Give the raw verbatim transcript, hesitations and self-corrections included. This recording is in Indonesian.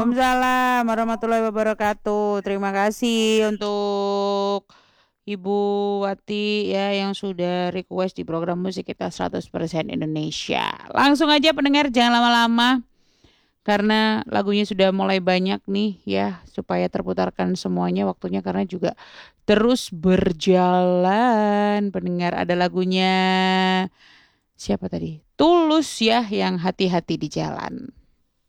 Waalaikumsalam warahmatullahi wabarakatuh. Terima kasih untuk Ibu Wati ya yang sudah request di program musik kita seratus persen Indonesia. Langsung aja pendengar jangan lama-lama karena lagunya sudah mulai banyak nih ya supaya terputarkan semuanya waktunya karena juga terus berjalan. Pendengar ada lagunya siapa tadi? Tulus ya yang hati-hati di jalan.